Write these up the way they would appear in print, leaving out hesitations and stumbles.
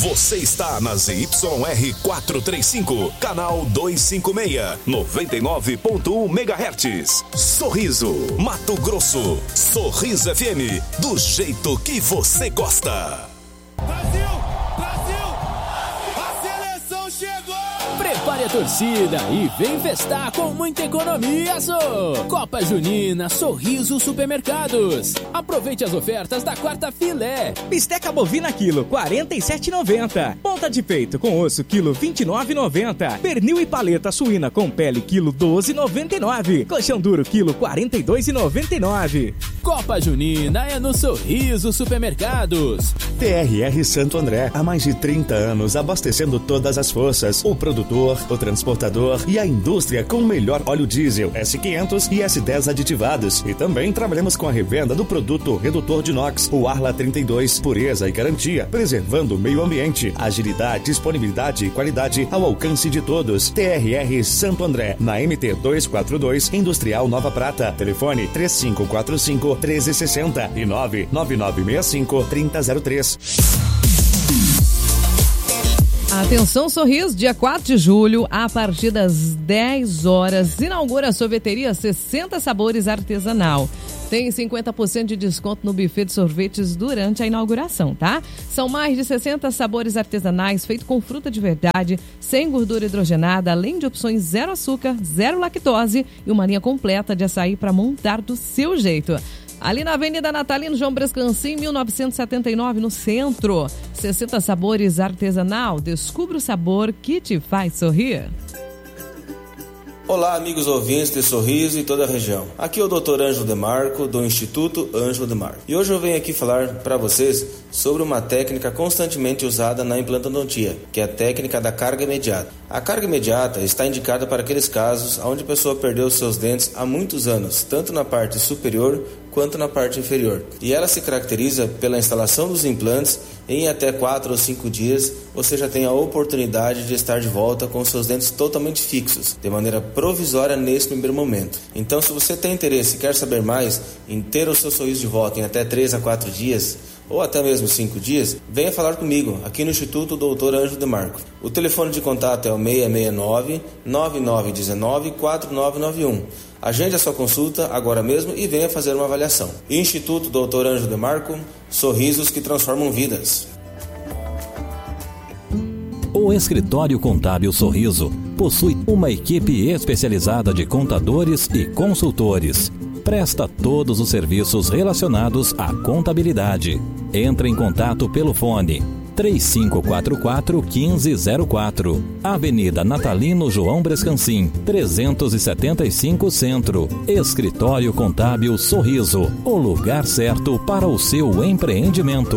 Você está na ZYR 435, canal 256, 99.1 MHz. Sorriso, Mato Grosso. Sorriso FM, do jeito que você gosta. Brasil! Brasil! A seleção chegou! Prepare a torcida e vem festar com muita economia, Copa Junina Sorriso Supermercados. Aproveite as ofertas da quarta filé. Bisteca bovina quilo, R$ 47,90. Ponta de peito com osso, quilo, R$ 29,90. Pernil e paleta suína com pele, quilo, R$ 12,99. Colchão duro, quilo, R$ 42,99. Copa Junina é no Sorriso Supermercados. TRR Santo André, há mais de 30 anos abastecendo todas as forças, o produtor, o transportador e a indústria com o melhor óleo diesel S500 e S10 aditivados. E também trabalhamos com a revenda do produto redutor de NOx, o Arla 32, pureza e garantia, preservando o meio ambiente, agilidade, disponibilidade e qualidade ao alcance de todos. TRR Santo André, na MT 242, Industrial Nova Prata. Telefone 3545-1360 e 99965-3003. Atenção, Sorriso, dia 4 de julho, a partir das 10 horas, inaugura a sorveteria 60 Sabores Artesanal. Tem 50% de desconto no buffet de sorvetes durante a inauguração, tá? São mais de 60 sabores artesanais feitos com fruta de verdade, sem gordura hidrogenada, além de opções zero açúcar, zero lactose e uma linha completa de açaí para montar do seu jeito. Ali na Avenida Natalino João Brescancin, 1979, no centro. 60 Sabores Artesanal. Descubra o sabor que te faz sorrir. Olá, amigos ouvintes de Sorriso e toda a região. Aqui é o Dr. Ângelo Demarco, do Instituto Ângelo Demarco. E hoje eu venho aqui falar para vocês sobre uma técnica constantemente usada na implantodontia, que é a técnica da carga imediata. A carga imediata está indicada para aqueles casos onde a pessoa perdeu seus dentes há muitos anos, tanto na parte superior quanto na parte inferior. E ela se caracteriza pela instalação dos implantes em até 4 ou 5 dias, você já tem a oportunidade de estar de volta com seus dentes totalmente fixos, de maneira provisória nesse primeiro momento. Então, se você tem interesse e quer saber mais em ter o seu sorriso de volta em até 3 a 4 dias, ou até mesmo 5 dias, venha falar comigo aqui no Instituto Dr. Ângelo Demarco. O telefone de contato é o 669-9919-4991. Agende a sua consulta agora mesmo e venha fazer uma avaliação. Instituto Dr. Ângelo Demarco, sorrisos que transformam vidas. O Escritório Contábil Sorriso possui uma equipe especializada de contadores e consultores. Presta todos os serviços relacionados à contabilidade. Entre em contato pelo fone 3544-1504. Avenida Natalino João Brescancin, 375 Centro. Escritório Contábil Sorriso, o lugar certo para o seu empreendimento.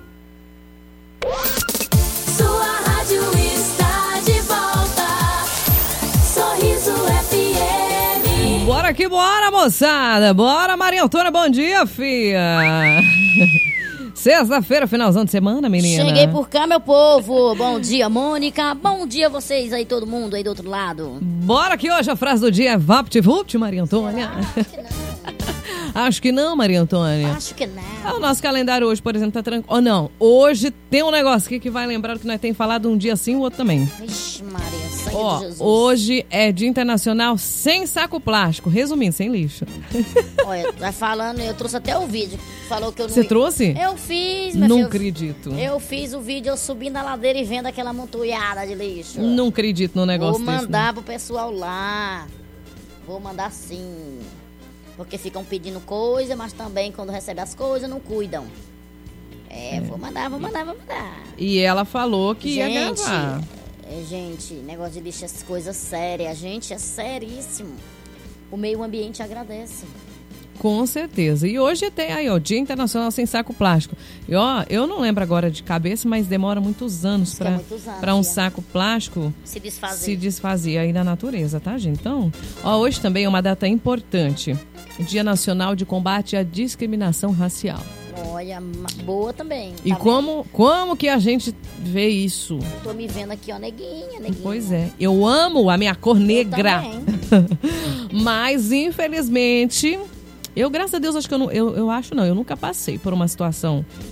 Sua rádio está de volta. Sorriso FM. Bora que bora, moçada. Bora, Maria Antônia, bom dia, fia. Sexta-feira, finalzão de semana, menina. Cheguei por cá, meu povo. Bom dia, Mônica. Bom dia vocês aí, todo mundo aí do outro lado. Bora que hoje a frase do dia é VaptVupt, Maria Antônia. Acho que não, Maria Antônia. Acho que não. O nosso calendário hoje, por exemplo, tá tranquilo. Oh, não. Hoje tem um negócio aqui que vai lembrar o que nós temos falado um dia sim, o outro também. Vixe, Maria, sangue de Jesus. Hoje é Dia Internacional sem saco plástico. Resumindo, sem lixo. Olha, vai falando, eu trouxe até o vídeo. Falou que eu não... Você trouxe? Eu fiz, meu Não filho. acredito. Eu fiz o vídeo, eu subindo a ladeira e vendo aquela montoiada de lixo. Não acredito no negócio Vou desse. mandar pro pessoal lá. Vou mandar sim. Porque ficam pedindo coisa, mas também quando recebem as coisas não cuidam. Vou mandar. E ela falou que ia gravar. Gente, negócio de lixo é coisa séria. Gente, é seríssimo. O meio ambiente agradece. Com certeza. E hoje tem aí, ó, Dia Internacional sem saco plástico. E ó, eu não lembro agora de cabeça, mas demora muitos anos para um saco plástico se desfazer aí na natureza, tá, gente? Então, ó, hoje também é uma data importante. Dia Nacional de Combate à Discriminação Racial. Olha, boa também. E como que a gente vê isso? Tô me vendo aqui, ó, neguinha. Pois é, eu amo a minha cor negra. Mas, infelizmente, eu, graças a Deus, acho que eu nunca passei por uma situação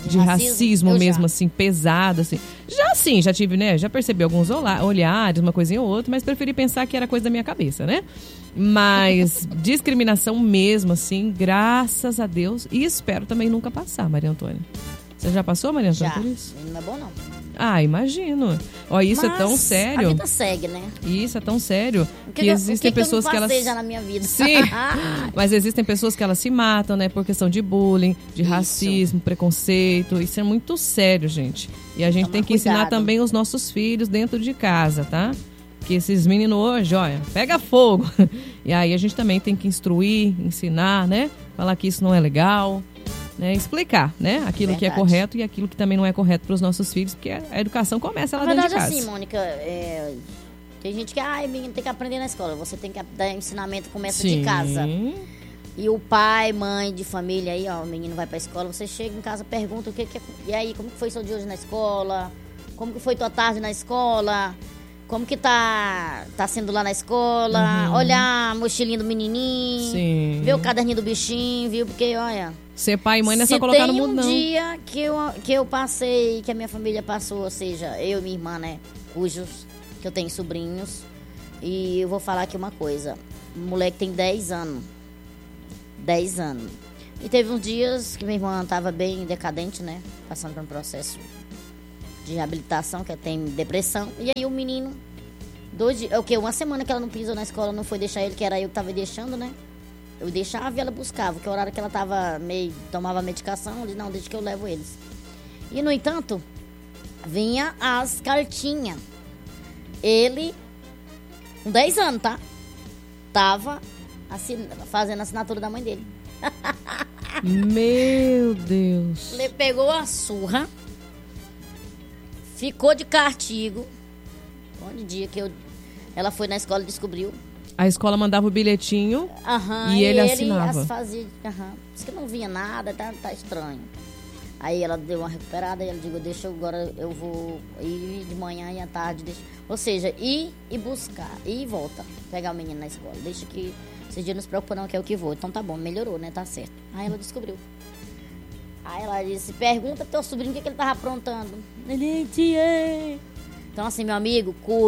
de racismo mesmo, assim, pesado, assim. Já tive, né? Já percebi alguns olhares, uma coisinha ou outra, mas preferi pensar que era coisa da minha cabeça, né? Mas discriminação mesmo, assim, graças a Deus. E espero também nunca passar, Maria Antônia. Você já passou, Maria Antônia, por isso? Não é bom, não. Ah, imagino. Ó, isso é tão sério. A vida segue, né? Isso é tão sério que existem pessoas que elas... já na minha vida. Sim, mas existem pessoas que elas se matam, né? Por questão de bullying, de racismo, preconceito. Isso é muito sério, gente. E a gente tem que ensinar também os nossos filhos dentro de casa, tá? Que esses meninos hoje, olha, pega fogo. E aí a gente também tem que instruir, ensinar, né? Falar que isso não é legal. Né, explicar, né, aquilo que é correto e aquilo que também não é correto para os nossos filhos, porque a educação começa lá dentro de casa. Na verdade, assim, Mônica, tem gente que, menino tem que aprender na escola, você tem que dar ensinamento, começa de casa. E o pai, mãe de família aí, ó, o menino vai pra escola, você chega em casa, pergunta o que é, e aí, como que foi seu dia hoje na escola? Como que foi tua tarde na escola? Como que tá sendo lá na escola? Olha a mochilinha do menininho. Sim. Vê o caderninho do bichinho, viu? Porque, olha... Ser pai e mãe não é só colocar no mundo, não. Se tem um dia que eu passei, que a minha família passou, ou seja, eu e minha irmã, né? Que eu tenho sobrinhos. E eu vou falar aqui uma coisa. O moleque tem 10 anos. 10 anos. E teve uns dias que minha irmã tava bem decadente, né? Passando por um processo de reabilitação, que tem depressão. E aí o menino, 2 dias, uma semana que ela não pisou na escola, não foi deixar ele, que era eu que tava deixando, né? Eu deixava e ela buscava, que o horário que ela tava tomava medicação, eu disse, não, deixa que eu levo eles. E, no entanto, vinha as cartinhas. Ele, com 10 anos, tá? Tava fazendo a assinatura da mãe dele. Meu Deus. Ele pegou a surra, ficou de castigo. Um dia que ela foi na escola e descobriu. A escola mandava o bilhetinho e ele assinava. Ele fazia, disse que não vinha nada, tá estranho. Aí ela deu uma recuperada e ela disse, agora eu vou ir de manhã e à tarde. Ou seja, ir e buscar, ir e volta, pegar o menino na escola. Deixa que esses dias não se preocupa não, que é o que vou. Então tá bom, melhorou, né, tá certo. Aí ela descobriu. Aí ela disse, pergunta pro teu sobrinho o que ele tava aprontando. Ele, tia. Então assim, meu amigo,